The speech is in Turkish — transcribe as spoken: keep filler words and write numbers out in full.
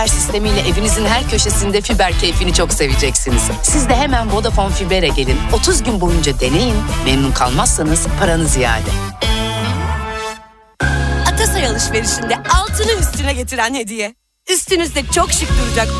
sistemiyle evinizin her köşesinde fiber keyfini çok seveceksiniz. Siz de hemen Vodafone Fiber'e gelin. otuz gün boyunca deneyin. Memnun kalmazsanız paranız iade. Atasay alışverişinde altını üstüne getiren hediye. Üstünüzde çok şık duracak